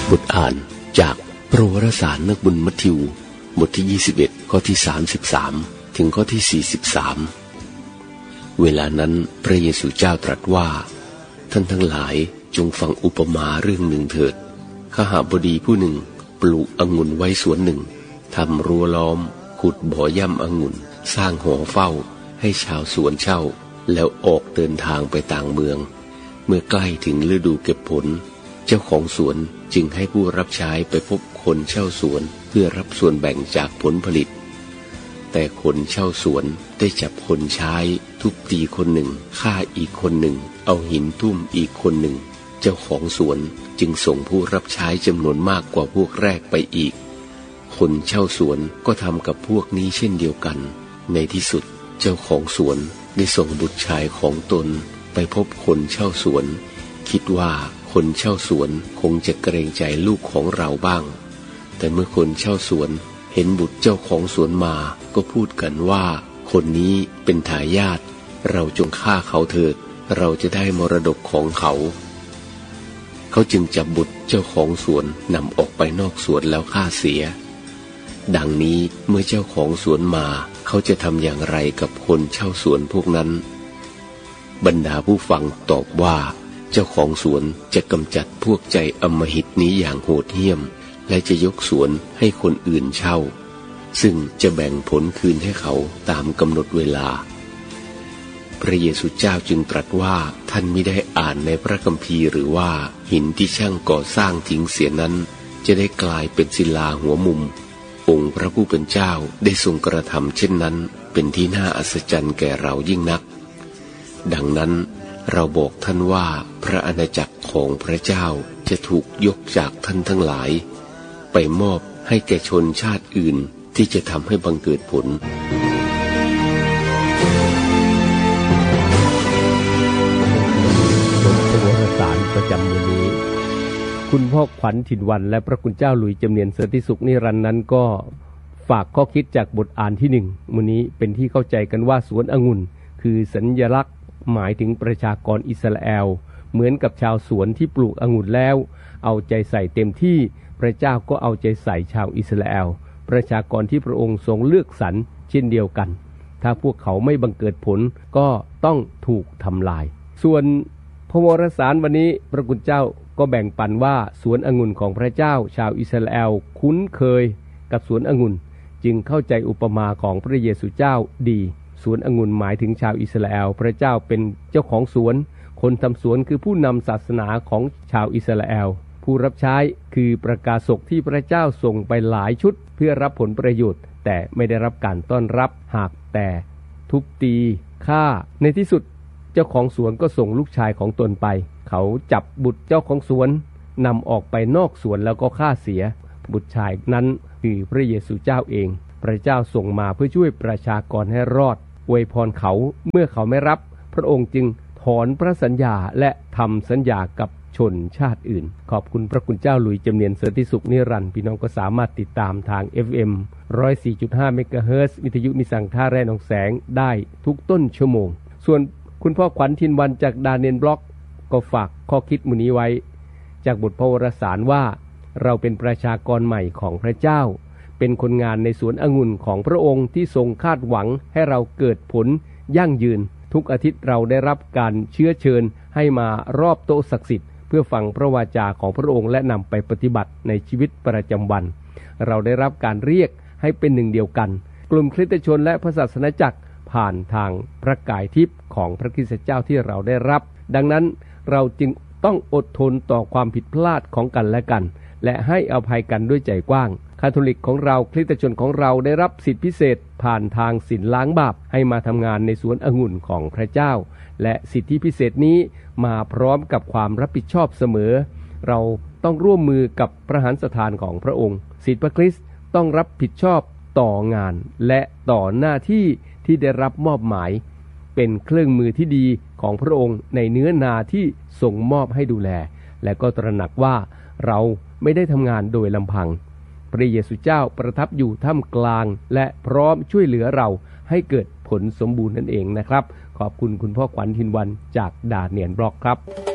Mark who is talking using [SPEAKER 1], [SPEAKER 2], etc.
[SPEAKER 1] บทอ่านจากพระวรสารนักบุญมัทธิวบทที่21ข้อที่33ถึงข้อที่43เวลานั้นพระเยซูเจ้าตรัสว่าท่านทั้งหลายจงฟังอุปมาเรื่องหนึ่งเถิดขหบดีผู้หนึ่งปลูกองุ่นไว้สวนหนึ่งทำรั้วล้อมขุดบ่อย่ำองุ่นสร้างหอเฝ้าให้ชาวสวนเช่าแล้วออกเดินทางไปต่างเมืองเมื่อใกล้ถึงฤดูเก็บผลเจ้าของสวนจึงให้ผู้รับใช้ไปพบคนเช่าสวนเพื่อรับส่วนแบ่งจากผลผลิตแต่คนเช่าสวนได้จับคนใช้ทุบตีคนหนึ่งฆ่าอีกคนหนึ่งเอาหินทุ่มอีกคนหนึ่งเจ้าของสวนจึงส่งผู้รับใช้จำนวนมากกว่าพวกแรกไปอีกคนเช่าสวนก็ทำกับพวกนี้เช่นเดียวกันในที่สุดเจ้าของสวนได้ส่งบุตรชายของตนไปพบคนเช่าสวนคิดว่าคนเช่าสวนคงจะเกรงใจลูกของเราบ้างแต่เมื่อคนเช่าสวนเห็นบุตรเจ้าของสวนมาก็พูดกันว่าคนนี้เป็นทายาทเราจงฆ่าเขาเถิดเราจะได้มรดกของเขาเขาจึงจับบุตรเจ้าของสวนนำออกไปนอกสวนแล้วฆ่าเสียดังนี้เมื่อเจ้าของสวนมาเขาจะทำอย่างไรกับคนเช่าสวนพวกนั้นบรรดาผู้ฟังตอบว่าเจ้าของสวนจะกำจัดพวกใจอำมหิตนี้อย่างโหดเหี้ยมและจะยกสวนให้คนอื่นเช่าซึ่งจะแบ่งผลคืนให้เขาตามกำหนดเวลาพระเยซูเจ้าจึงตรัสว่าท่านมิได้อ่านในพระคัมภีร์หรือว่าหินที่ช่างก่อสร้างทิ้งเสียนั้นจะได้กลายเป็นศิลาหัวมุมองค์พระผู้เป็นเจ้าได้ทรงกระทำเช่นนั้นเป็นที่น่าอัศจรรย์แก่เรายิ่งนักดังนั้นเราบอกท่านว่าพระอาณาจักรของพระเจ้าจะถูกยกจากท่านทั้งหลายไปมอบให้แก่ชนชาติอื่นที่จะทำให้บังเกิดผล
[SPEAKER 2] พระวรสารประจำวันนี้คุณพ่อขวัญถิ่นวันและพระคุณเจ้าหลุยส์จำเนียนเสถิสุขนิรันดร์นั้นก็ฝากข้อคิดจากบทอ่านที่1มื้อนี้เป็นที่เข้าใจกันว่าสวนองุ่นคือสัญลักษณ์หมายถึงประชากรอิสราเอลเหมือนกับชาวสวนที่ปลูกองุ่นแล้วเอาใจใส่เต็มที่พระเจ้าก็เอาใจใส่ชาวอิสราเอลประชากรที่พระองค์ทรงเลือกสรรเช่นเดียวกันถ้าพวกเขาไม่บังเกิดผลก็ต้องถูกทำลายส่วนพระวรสารวันนี้พระคุณเจ้าก็แบ่งปันว่าสวนองุ่นของพระเจ้าชาวอิสราเอลคุ้นเคยกับสวนองุ่นจึงเข้าใจอุปมาของพระเยซูเจ้าดีสวนองุ่นหมายถึงชาวอิสราเอลพระเจ้าเป็นเจ้าของสวนคนทำสวนคือผู้นำศาสนาของชาวอิสราเอลผู้รับใช้คือประกาศกที่พระเจ้าส่งไปหลายชุดเพื่อรับผลประโยชน์แต่ไม่ได้รับการต้อนรับหากแต่ทุบตีฆ่าในที่สุดเจ้าของสวนก็ส่งลูกชายของตนไปเขาจับบุตรเจ้าของสวนนำออกไปนอกสวนแล้วก็ฆ่าเสียบุตรชายนั้นคือพระเยซูเจ้าเองพระเจ้าส่งมาเพื่อช่วยประชากรให้รอดอวยพรเขาเมื่อเขาไม่รับพระองค์จึงถอนพระสัญญาและทำสัญญากับชนชาติอื่นขอบคุณพระคุณเจ้าหลุยส์จำเนียนเสถิสุขนิรันดร์พี่น้องก็สามารถติดตามทาง FM 104.5 เมกะเฮิรตซ์วิทยุนิสังท่าแร่หนองแสงได้ทุกต้นชั่วโมงส่วนคุณพ่อขวัญทินวันจากดาเนียลบล็อกก็ฝากข้อคิดมื้อนี้ไว้จากบทพระวรสารว่าเราเป็นประชากรใหม่ของพระเจ้าเป็นคนงานในสวนองุ่นของพระองค์ที่ทรงคาดหวังให้เราเกิดผลยั่งยืนทุกอาทิตย์เราได้รับการเชื้อเชิญให้มารอบโต๊ะศักดิ์สิทธิ์เพื่อฟังพระวาจาของพระองค์และนำไปปฏิบัติในชีวิตประจำวันเราได้รับการเรียกให้เป็นหนึ่งเดียวกันกลุ่มคริสตชนและพระศาสนาจักรผ่านทางพระกายทิพย์ของพระคริสตเจ้าที่เราได้รับดังนั้นเราจึงต้องอดทนต่อความผิดพลาดของกันและกันและให้อภัยกันด้วยใจกว้างคาทอลิกของเราคริสตชนของเราได้รับสิทธิพิเศษผ่านทางศีลล้างบาปให้มาทำงานในสวนองุ่นของพระเจ้าและสิทธิพิเศษนี้มาพร้อมกับความรับผิดชอบเสมอเราต้องร่วมมือกับพระหฤทันสถานของพระองค์ศิษย์พระคริสต์ต้องรับผิดชอบต่องานและต่อหน้าที่ที่ได้รับมอบหมายเป็นเครื่องมือที่ดีของพระองค์ในเนื้อนาที่ทรงมอบให้ดูแลและก็ตระหนักว่าเราไม่ได้ทำงานโดยลำพังพระเยซูเจ้าประทับอยู่ท่ามกลางและพร้อมช่วยเหลือเราให้เกิดผลสมบูรณ์นั่นเองนะครับขอบคุณคุณพ่อขวัญทินวันจากดาเนียลบล็อกครับ